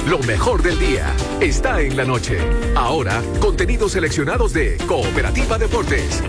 Lo mejor del día está en la noche. Ahora, contenidos seleccionados de Cooperativa Deportes.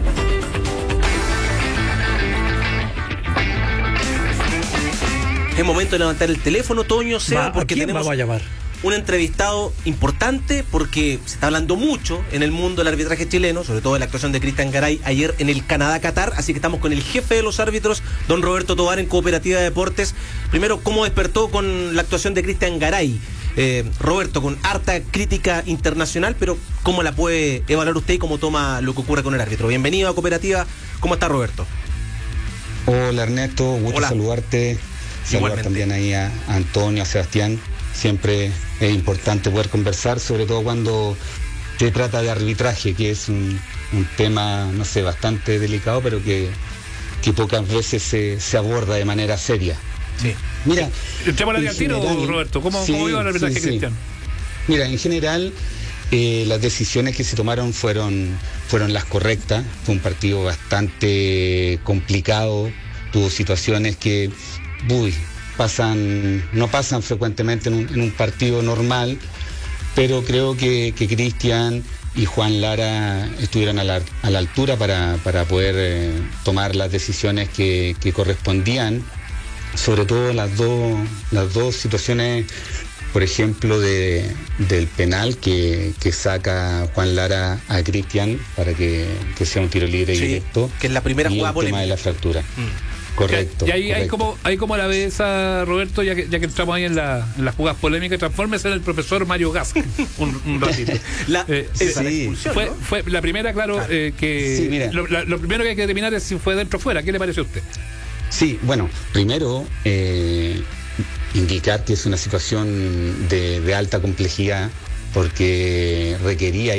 Es momento de levantar el teléfono, Toño, Seba, porque tenemos vamos a llamar un entrevistado importante, porque se está hablando mucho en el mundo del arbitraje chileno, sobre todo de la actuación de Cristian Garay ayer en el Canadá-Qatar, así que estamos con el jefe de los árbitros, don Roberto Tovar, en Cooperativa Deportes. Primero, ¿cómo despertó con la actuación de Cristian Garay? Roberto, con harta crítica internacional, pero ¿cómo la puede evaluar usted y cómo toma lo que ocurre con el árbitro? Bienvenido a Cooperativa. ¿Cómo está, Roberto? Hola, Ernesto, gusto saludarte. Saludar también ahí a Antonio, a Sebastián. Siempre es importante poder conversar, sobre todo cuando se trata de arbitraje, que es un tema, no sé, bastante delicado, pero que pocas veces se aborda de manera seria. Sí. Mira, entremos al tiro, Roberto. ¿Cómo iba el arbitraje, Cristian? Mira, en general, las decisiones que se tomaron fueron las correctas. Fue un partido bastante complicado. Tuvo situaciones que no pasan frecuentemente en un partido normal, pero creo que Cristian y Juan Lara estuvieron a la altura para poder tomar las decisiones que correspondían, sobre todo las dos situaciones, por ejemplo, del penal que saca Juan Lara a Cristian para que sea un tiro libre directo, que es la primera jugada polémica. El tema de la fractura. Correcto. Y ahí correcto. hay como la vez a Roberto, ya que entramos ahí en las jugadas polémicas, transfórmese en el profesor Mario Gas un ratito. Fue la primera, claro. Lo primero que hay que determinar es si fue dentro o fuera. ¿Qué le parece a usted? Sí, bueno, primero indicar que es una situación de alta complejidad, porque requería